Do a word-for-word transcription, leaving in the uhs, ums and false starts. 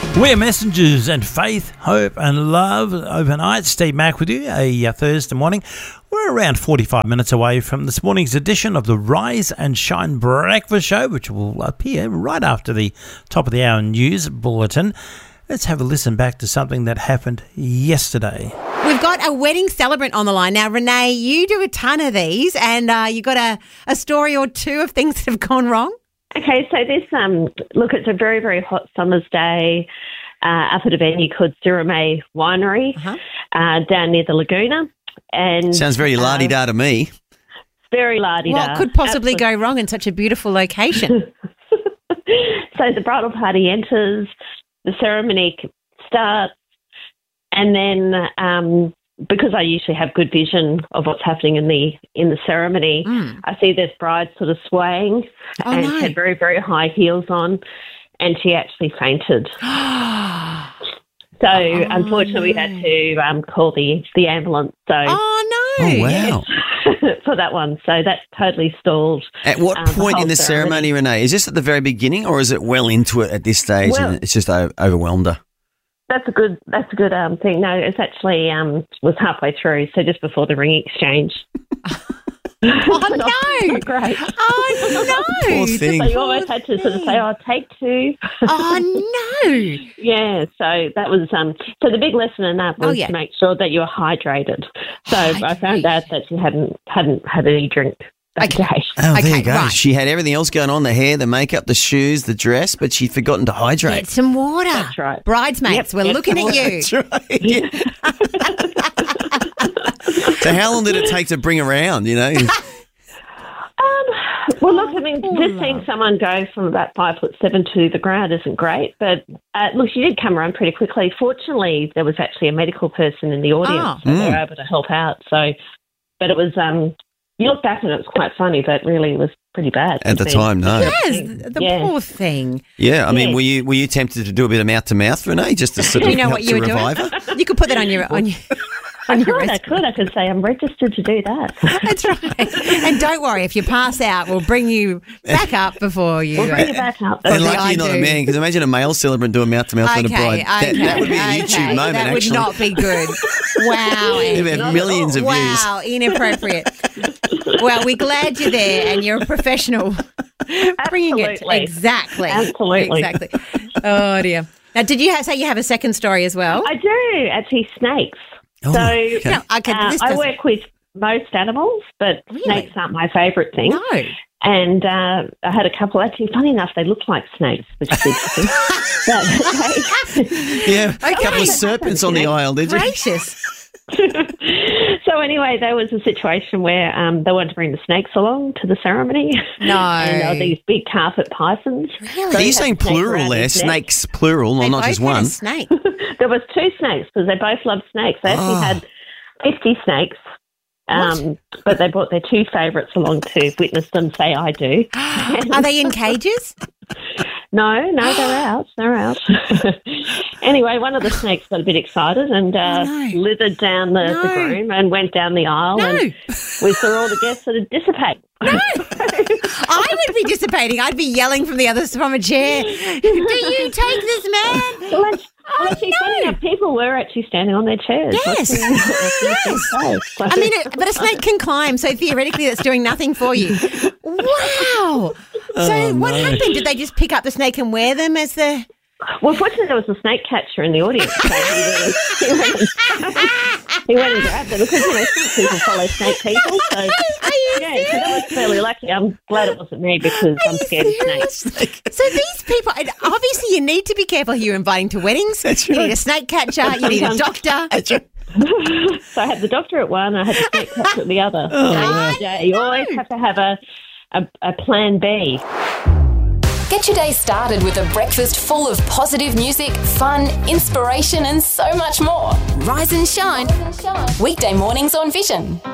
We're messengers and faith, hope and love overnight. Steve Mack with you, a uh, Thursday morning. We're around forty-five minutes away from this morning's edition of the Rise and Shine Breakfast Show, which will appear right after the top of the hour news bulletin. Let's have a listen back to something that happened yesterday. We've got a wedding celebrant on the line. Now, Renee, you do a ton of these, and uh, you got a, a story or two of things that have gone wrong? Okay, so this, um, look, it's a very, very hot summer's day uh, up at a venue called Sirame Winery uh-huh. uh, down near the Laguna. And sounds very uh, la-di-da to me. Very la-di-da. What could possibly Absolutely. go wrong in such a beautiful location? So the bridal party enters, the ceremony starts, and then um, because I usually have good vision of what's happening in the in the ceremony, mm. I see this bride sort of swaying oh, and no. she had very, very high heels on, and she actually fainted. So oh, unfortunately, no. we had to um, call the, the ambulance. So oh no! Oh wow! For that one, so that totally stalled. At what um, point the in the ceremony, ceremony, Renee? Is this at the very beginning, or is it well into it at this stage, well, and it's just o- overwhelmed her? That's a good. That's a good um, thing. No, it's actually um, was halfway through, so just before the ring exchange. Oh no! Not great. Oh no! Poor thing. So you almost had to sort of say, "Oh, take two." Oh no! Yeah. So that was um. So the big lesson in that was oh, yeah. to make sure that you were hydrated. So hydrated. I found out that she hadn't hadn't had any drink. That okay. day. Oh, there okay, you go. Right. She had everything else going on, the hair, the makeup, the shoes, the dress, but she'd forgotten to hydrate. Get some water. That's right. Bridesmaids, yep, we're yep, looking at you. That's right. Yeah. So how long did it take to bring around, you know? Um, well, look, I mean, just seeing someone go from about five foot seven to the ground isn't great, but uh, look, she did come around pretty quickly. Fortunately, there was actually a medical person in the audience, oh. so mm. they were able to help out. So, but it was, um, you look back and it was quite funny, but really it was pretty bad. At the see. time, no. Yes, the yeah. poor thing. Yeah, I mean, Yeah. were you were you tempted to do a bit of mouth to mouth, Renee, just to sort of you know help what you to were revive doing? her? You could put that on your on your. On I your could, I could. I could say I'm registered to do that. That's right. And don't worry, if you pass out, we'll bring you back up before you. We'll bring you back up. And Okay, lucky I you're not do. a man, because imagine a male celebrant doing mouth to mouth on a bride. Okay, That, okay, that would be a okay. YouTube moment, That would actually. not be good. Wow. You'd Andy. have millions of views. Wow, inappropriate. Well, we're glad you're there and you're a professional. Bringing it Absolutely. exactly. Absolutely. Exactly. Oh dear. Now, did you have, say you have a second story as well? I do, actually, snakes. Oh, so okay. No, okay, uh, this I doesn't- work with most animals, but Really? snakes aren't my favourite thing. No. And uh, I had a couple, actually, funny enough, they look like snakes, which is interesting. But, okay. Yeah, a couple Okay. of serpents on the aisle, did you? Gracious. So anyway, there was a situation where um, they wanted to bring the snakes along to the ceremony. No. And there were these big carpet pythons. Really? Are you had saying a snake plural around there? his neck. Snakes, plural, They or not both just had a one? snake. There was two snakes because they both loved snakes. They actually Oh. had fifty snakes. Um, but they brought their two favourites along to witness them say, I do. Are they in cages? No, no, they're out. They're out. Anyway, one of the snakes got a bit excited and uh, Oh, no. slithered down the, No. the groom and went down the aisle. No. And we saw all the guests sort of dissipate. I would be dissipating. I'd be yelling from the other from a chair. Do you take this man? Well, that's, Oh, well, actually, no. funny enough, people were actually standing on their chairs. Yes. watching- watching the show. So- I mean, it, but a snake can climb, so theoretically that's doing nothing for you. Wow. So Oh, what no. happened? Did they just pick up the snake and wear them as the... Well, fortunately, there was a snake catcher in the audience. So he, he, went and, he went and grabbed them because, you know, snake people follow snake people. So, Are you yeah, so that was fairly lucky. I'm glad it wasn't me because I'm scared of snakes. Serious? So these people, and obviously you need to be careful who you're inviting to weddings. That's You right. need a snake catcher, you need a doctor. That's right. So I had the doctor at one, I had the snake catcher at the other. Oh, so, wow. yeah, you always have to have a, a, a plan B. Get your day started with a breakfast full of positive music, fun, inspiration and so much more. Rise and shine. Weekday mornings on Vision.